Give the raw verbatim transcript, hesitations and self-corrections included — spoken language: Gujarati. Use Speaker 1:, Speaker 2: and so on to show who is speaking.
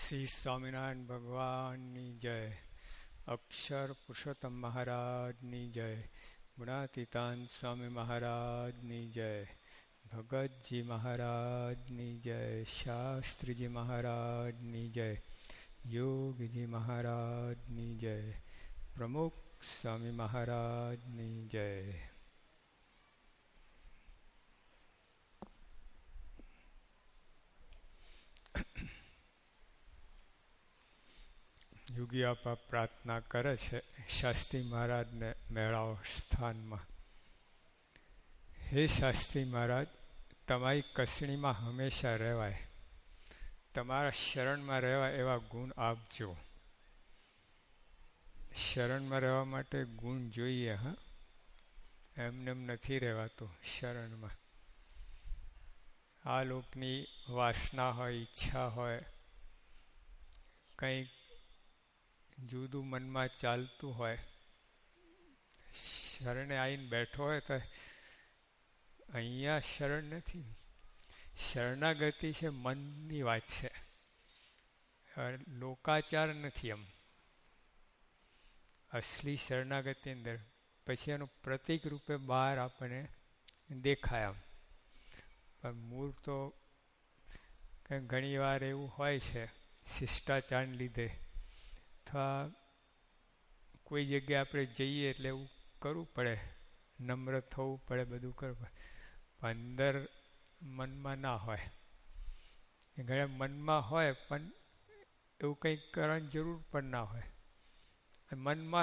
Speaker 1: શ્રી સ્વામિનારાયણ ભગવાનની જય. અક્ષર પુરુષોત્તમ મહારાજની જય. ગુણાતીતાન સ્વામી મહારાજની જય. ભગતજી મહારાજની જય. શાસ્ત્રીજી મહારાજની જય. યોગીજી મહારાજની જય. પ્રમુખ સ્વામી મહારાજની જય. યોગી આપા પ્રાર્થના કરે છે શાસ્ત્રી મહારાજને મેળાવો સ્થાનમાં. હે શાસ્ત્રી મહારાજ, તમારી કસણીમાં હંમેશા રહેવાય, તમારા શરણમાં રહેવાય એવા ગુણ આપજો. શરણમાં રહેવા માટે ગુણ જોઈએ. હા, એમને એમ નથી રહેવાતું શરણમાં. આ લોકની વાસના હોય, ઈચ્છા હોય, કંઈક જુદું મનમાં ચાલતું હોય, શરણે આવીને બેઠો હોય તો અહીંયા શરણ નથી. શરણાગતિ છે મનની વાત છે, લોકાચાર નથી. એમ અસલી શરણાગતિ અંદર પછી એનું પ્રતિક રૂપે બહાર આપણને દેખાય. આમ પણ મૂળ તો કંઈ ઘણી વાર એવું હોય છે શિષ્ટાચારને લીધે, અથવા કોઈ જગ્યાએ આપણે જઈએ એટલે એવું કરવું પડે, નમ્ર થવું પડે, બધું કરવું પડે. પણ અંદર મનમાં ના હોય. ઘણા મનમાં હોય પણ એવું કંઈક કરવાની જરૂર પણ ના હોય. મનમાં